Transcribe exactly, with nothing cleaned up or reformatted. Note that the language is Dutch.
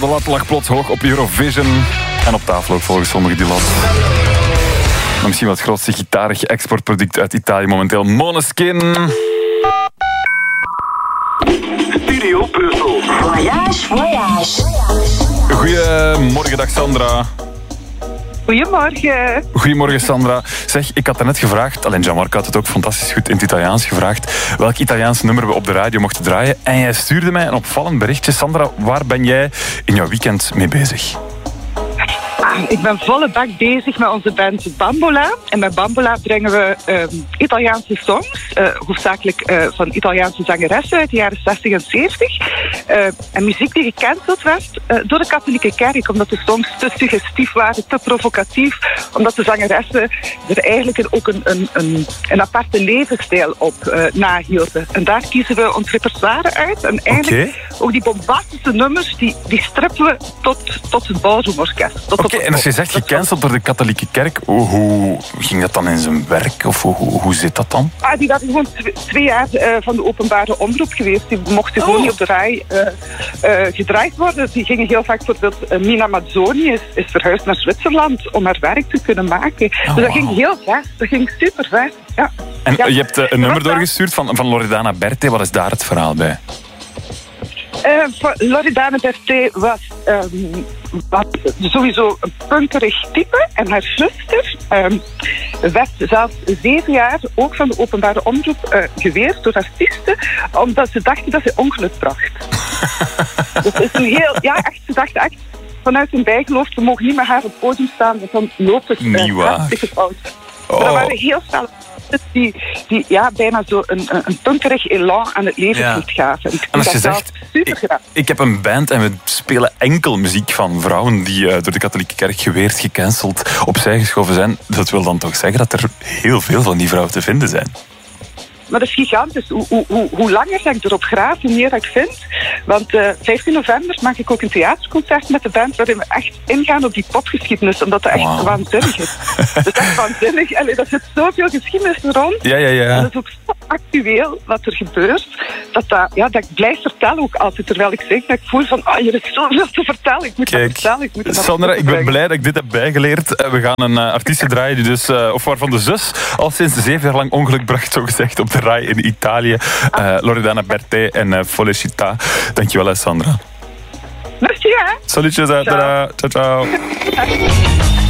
de lat lag plots hoog op Eurovision. En op tafel ook volgens sommigen die lat. Maar misschien wel het grootste gitarig exportproduct uit Italië momenteel. Måneskin. Studio Brussel. Voyage, voyage. Goedemorgen, dag Sandra. Goedemorgen. Goedemorgen, Sandra. Zeg, ik had er net gevraagd, alleen Gianmarco had het ook fantastisch goed in het Italiaans gevraagd, welk Italiaans nummer we op de radio mochten draaien. En jij stuurde mij een opvallend berichtje. Sandra, waar ben jij in jouw weekend mee bezig? Ah, ik ben volle bak bezig met onze band Bambola. En met Bambola brengen we um, Italiaanse songs, uh, hoofdzakelijk uh, van Italiaanse zangeressen uit de jaren zestig en zeventig. Uh, en muziek die gecanceld werd uh, door de katholieke kerk, omdat de songs te suggestief waren, te provocatief, omdat de zangeressen er eigenlijk een, ook een, een, een, een aparte levensstijl op uh, nahielden. En daar kiezen we ons repertoire uit. En eigenlijk okay. ook die bombastische nummers, die, die strippen we tot, tot het Ballroomorkest. Oké, okay, en als je zegt gecanceld door de katholieke kerk, hoe, hoe ging dat dan in zijn werk? Of hoe, hoe, hoe zit dat dan? Ah, die waren gewoon twee, twee jaar uh, van de openbare omroep geweest. Die mochten oh. gewoon niet op de rij uh, uh, gedraaid worden. Die gingen heel vaak, bijvoorbeeld uh, Mina Mazzoni is, is verhuisd naar Zwitserland om haar werk te kunnen maken. Oh, dus dat wow. ging heel ver. Dat ging super ver. Ja. En ja. je hebt uh, een nummer doorgestuurd van, van Loredana Berthe. Wat is daar het verhaal bij? Uh, Loredana Berthe was, um, was sowieso een punkerig type. En haar zuster um, werd zelfs zeven jaar ook van de openbare omroep uh, geweerd door artiesten, omdat ze dachten dat ze ongeluk bracht. Dus het is een heel... Ja, echt, ze dachten echt vanuit hun bijgeloof, we mogen niet met haar op het podium staan, want dan loopt het uh, hartstikke fout. Oh. Maar dat waren heel snel die, die ja, bijna zo een, een punkerig elan aan het leven ja. gaven. En als je zegt, ik, ik heb een band en we spelen enkel muziek van vrouwen die uh, door de katholieke kerk geweerd, gecanceld, opzij geschoven zijn, dat wil dan toch zeggen dat er heel veel van die vrouwen te vinden zijn? Maar dat is gigantisch. Hoe, hoe, hoe, hoe langer ik erop graaf, hoe meer dat ik vind. Want uh, vijftien november maak ik ook een theaterconcert met de band waarin we echt ingaan op die popgeschiedenis, omdat dat echt wow. waanzinnig is. Dat is echt waanzinnig. Allee, er zit zoveel geschiedenis rond. Ja, ja, ja. En dat is ook zo actueel wat er gebeurt, dat, dat, ja, dat ik blijf vertellen ook altijd, terwijl ik zeg dat ik voel van, ah, oh, er is zoveel te vertellen. Ik moet Kijk, dat vertellen. Ik moet Sandra, ik ben blij dat ik dit heb bijgeleerd. We gaan een uh, artiest draaien die dus, uh, of waarvan de zus al sinds zeven jaar lang ongeluk bracht, zo gezegd, op de rij in Italië. Uh, Loredana Berthe en uh, Felicita. Dankjewel, Sandra. Merci, hè. Salutjes, ciao, ciao. ciao.